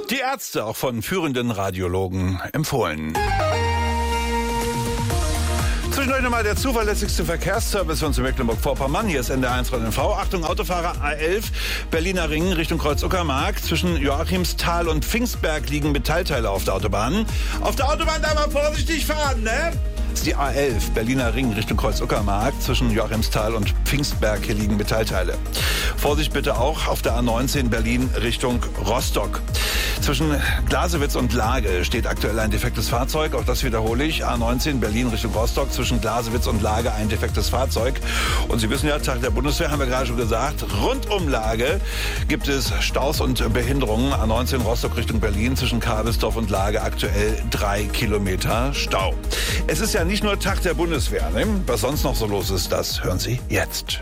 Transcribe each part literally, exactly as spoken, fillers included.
Die Ärzte, auch von führenden Radiologen empfohlen. Zwischendurch nochmal der zuverlässigste Verkehrsservice von Mecklenburg-Vorpommern. Hier ist N D R eins R N V. Achtung, Autofahrer A elf, Berliner Ring Richtung Kreuz-Uckermark. Zwischen Joachimsthal und Pfingstberg liegen Metallteile auf der Autobahn. Auf der Autobahn da mal vorsichtig fahren, ne? Das ist die A elf, Berliner Ring Richtung Kreuz-Uckermark. Zwischen Joachimsthal und Pfingstberg, hier liegen Metallteile. Vorsicht bitte auch auf der A neunzehn Berlin Richtung Rostock. Zwischen Glasewitz und Lage steht aktuell ein defektes Fahrzeug. Auch das wiederhole ich. A neunzehn Berlin Richtung Rostock. Zwischen Glasewitz und Lage ein defektes Fahrzeug. Und Sie wissen ja, Tag der Bundeswehr, haben wir gerade schon gesagt. Rund um Lage gibt es Staus und Behinderungen. A neunzehn Rostock Richtung Berlin. Zwischen Kabelsdorf und Lage aktuell drei Kilometer Stau. Es ist ja nicht nur Tag der Bundeswehr, ne? Was sonst noch so los ist, das hören Sie jetzt.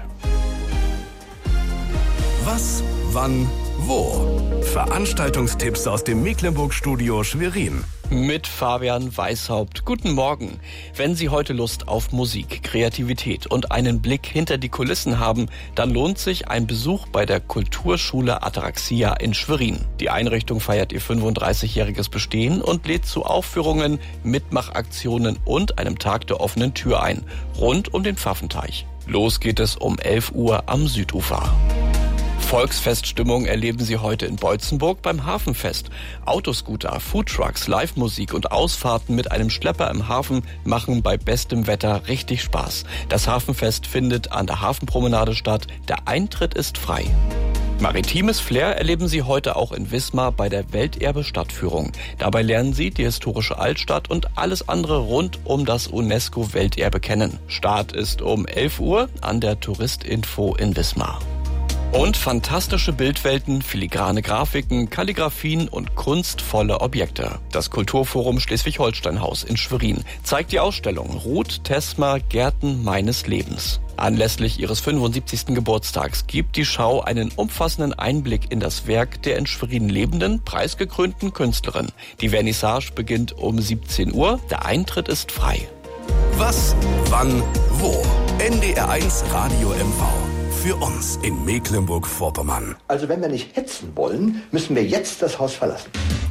Was, wann, wo? Veranstaltungstipps aus dem Mecklenburg-Studio Schwerin. Mit Fabian Weishaupt. Guten Morgen. Wenn Sie heute Lust auf Musik, Kreativität und einen Blick hinter die Kulissen haben, dann lohnt sich ein Besuch bei der Kulturschule Ataraxia in Schwerin. Die Einrichtung feiert ihr fünfunddreißigjähriges Bestehen und lädt zu Aufführungen, Mitmachaktionen und einem Tag der offenen Tür ein, rund um den Pfaffenteich. Los geht es um elf Uhr am Südufer. Volksfeststimmung erleben Sie heute in Beutzenburg beim Hafenfest. Autoscooter, Foodtrucks, Live-Musik und Ausfahrten mit einem Schlepper im Hafen machen bei bestem Wetter richtig Spaß. Das Hafenfest findet an der Hafenpromenade statt. Der Eintritt ist frei. Maritimes Flair erleben Sie heute auch in Wismar bei der Welterbe-Stadtführung. Dabei lernen Sie die historische Altstadt und alles andere rund um das UNESCO-Welterbe kennen. Start ist um elf Uhr an der Touristinfo in Wismar. Und fantastische Bildwelten, filigrane Grafiken, Kalligraphien und kunstvolle Objekte. Das Kulturforum Schleswig-Holstein-Haus in Schwerin zeigt die Ausstellung Ruth Tesma Gärten meines Lebens. Anlässlich ihres fünfundsiebzigsten Geburtstags gibt die Schau einen umfassenden Einblick in das Werk der in Schwerin lebenden, preisgekrönten Künstlerin. Die Vernissage beginnt um siebzehn Uhr. Der Eintritt ist frei. Was, wann, wo? N D R eins Radio M V. Für uns in Mecklenburg-Vorpommern. Also wenn wir nicht hetzen wollen, müssen wir jetzt das Haus verlassen.